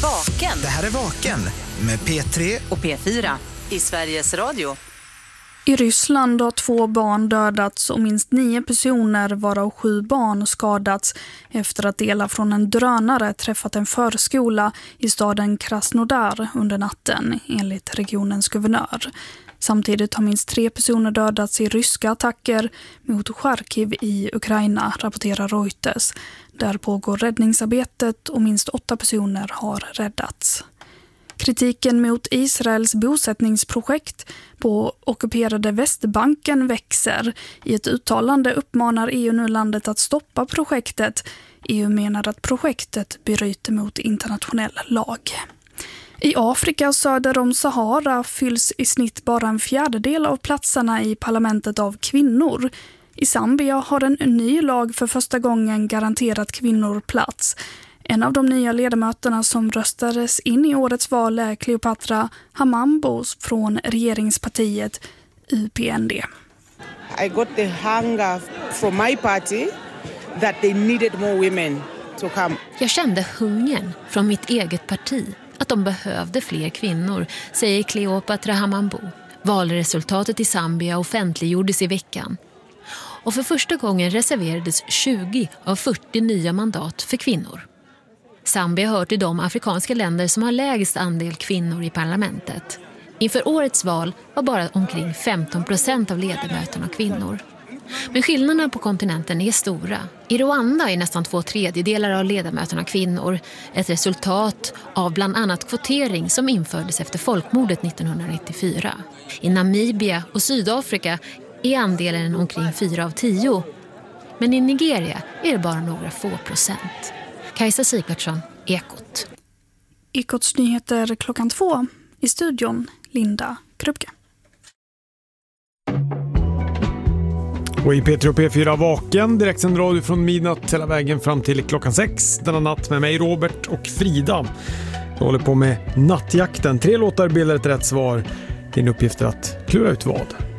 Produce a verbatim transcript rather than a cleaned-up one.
Vaken. Det här är Vaken med P tre och P fyra i Sveriges Radio. I Ryssland har två barn dödats och minst nio personer, varav sju barn, skadats efter att delar från en drönare träffat en förskola i staden Krasnodar under natten, enligt regionens guvernör. Samtidigt har minst tre personer dödats i ryska attacker mot Charkiv i Ukraina, rapporterar Reuters. Där pågår räddningsarbetet och minst åtta personer har räddats. Kritiken mot Israels bosättningsprojekt på ockuperade Västbanken växer. I ett uttalande uppmanar E U nu landet att stoppa projektet. E U menar att projektet bryter mot internationell lag. I Afrika söder om Sahara fylls i snitt bara en fjärdedel av platserna i parlamentet av kvinnor. I Zambia har en ny lag för första gången garanterat kvinnor plats. En av de nya ledamöterna som röstades in i årets val är Cleopatra Hamambo från regeringspartiet U P N D. I got the hunger from my party that they needed more women to come. Jag kände hungern från mitt eget parti att de behövde fler kvinnor, säger Cleopatra Hamambo. Valresultatet i Zambia offentliggjordes i veckan. Och för första gången reserverades tjugo av fyrtio nya mandat för kvinnor. Zambia hör till de afrikanska länder som har lägst andel kvinnor i parlamentet. Inför årets val var bara omkring femton procent av ledamöterna kvinnor. Men skillnaderna på kontinenten är stora. I Rwanda är nästan två tredjedelar av ledamöterna kvinnor. Ett resultat av bland annat kvotering som infördes efter folkmordet nittonhundranittiofyra. I Namibia och Sydafrika är andelen omkring fyra av tio. Men i Nigeria är det bara några få procent. Kajsa Sikardsson, Ekot. Ekots nyheter klockan två. I studion, Linda Krupke. Och i P tre och P fyra Vaken, direktsänd radio från midnatt hela vägen fram till klockan sex. Denna natt med mig, Robert och Frida. Jag håller på med nattjakten. Tre låtar bildar ett rätt svar. Din uppgift är att klura ut vad.